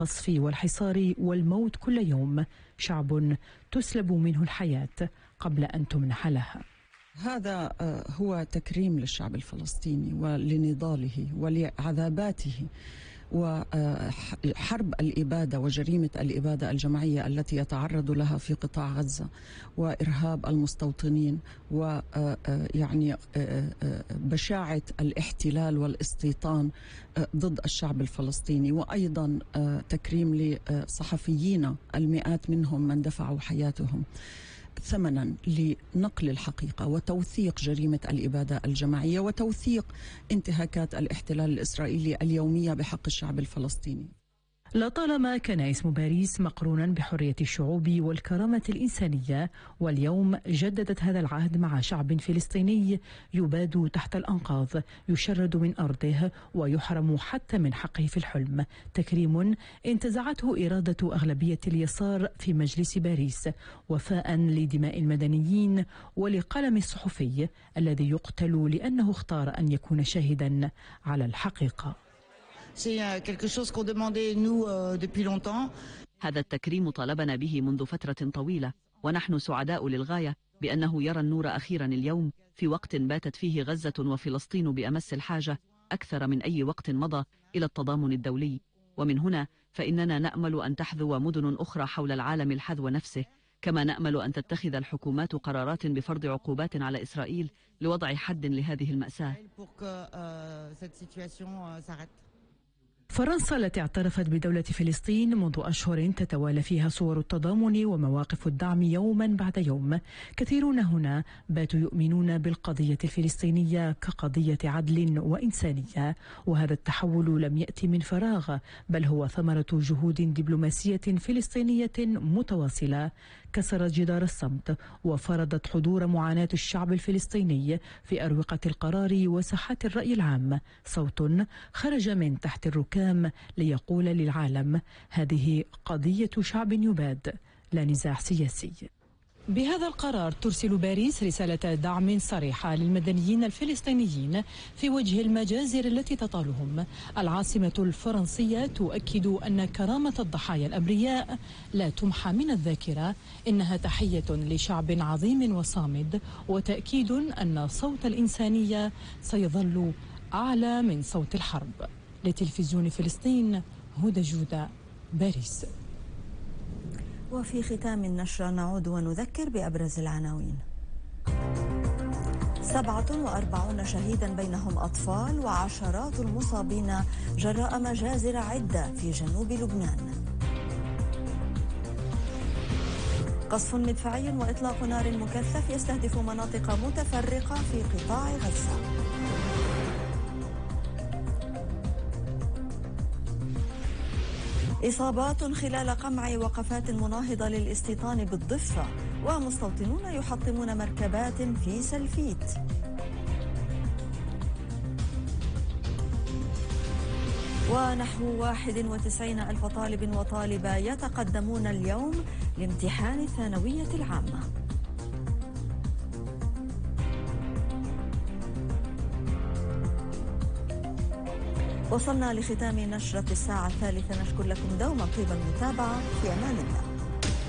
القصف والحصار والموت كل يوم، شعب تسلب منه الحياة قبل أن تمنح لها. هذا هو تكريم للشعب الفلسطيني ولنضاله ولعذاباته وحرب الإبادة وجريمة الإبادة الجماعية التي يتعرض لها في قطاع غزة، وإرهاب المستوطنين، ويعني بشاعة الاحتلال والاستيطان ضد الشعب الفلسطيني، وأيضا تكريم لصحفيين المئات منهم من دفعوا حياتهم ثمنا لنقل الحقيقة وتوثيق جريمة الإبادة الجماعية وتوثيق انتهاكات الاحتلال الإسرائيلي اليومية بحق الشعب الفلسطيني. لطالما كان اسم باريس مقرونا بحرية الشعوب والكرامة الإنسانية، واليوم جددت هذا العهد مع شعب فلسطيني يباد تحت الأنقاض، يشرد من أرضه ويحرم حتى من حقه في الحلم. تكريم انتزعته إرادة أغلبية اليسار في مجلس باريس، وفاء لدماء المدنيين ولقلم الصحفي الذي يقتل لأنه اختار أن يكون شاهدا على الحقيقة. هذا التكريم طالبنا به منذ فترة طويلة، ونحن سعداء للغاية بأنه يرى النور أخيرا اليوم، في وقت باتت فيه غزة وفلسطين بأمس الحاجة أكثر من أي وقت مضى إلى التضامن الدولي. ومن هنا فإننا نأمل أن تحذو مدن أخرى حول العالم الحذو نفسه، كما نأمل أن تتخذ الحكومات قرارات بفرض عقوبات على إسرائيل لوضع حد لهذه المأساة. فرنسا التي اعترفت بدولة فلسطين منذ أشهر تتوالى فيها صور التضامن ومواقف الدعم يوما بعد يوم. كثيرون هنا باتوا يؤمنون بالقضية الفلسطينية كقضية عدل وإنسانية، وهذا التحول لم يأتي من فراغ، بل هو ثمرة جهود دبلوماسية فلسطينية متواصلة كسرت جدار الصمت وفرضت حضور معاناة الشعب الفلسطيني في أروقة القرار وساحات الرأي العام. صوت خرج من تحت الركام ليقول للعالم: هذه قضية شعب يباد، لا نزاع سياسي. بهذا القرار ترسل باريس رسالة دعم صريحة للمدنيين الفلسطينيين في وجه المجازر التي تطالهم. العاصمة الفرنسية تؤكد أن كرامة الضحايا الأبرياء لا تمحى من الذاكرة، إنها تحية لشعب عظيم وصامد، وتأكيد أن صوت الإنسانية سيظل أعلى من صوت الحرب. لتلفزيون فلسطين، هدى جودة، باريس. وفي ختام النشرة نعود ونذكر بأبرز العناوين. 47 شهيدا بينهم أطفال وعشرات المصابين جراء مجازر عدة في جنوب لبنان. قصف مدفعي وإطلاق نار مكثف يستهدف مناطق متفرقة في قطاع غزة. إصابات خلال قمع وقفات مناهضة للاستيطان بالضفة، ومستوطنون يحطمون مركبات في سلفيت. ونحو 91 ألف طالب وطالبة يتقدمون اليوم لامتحان الثانوية العامة. وصلنا لختام نشرة الساعة 3. نشكر لكم دوما طيب المتابعة، في أمان الله.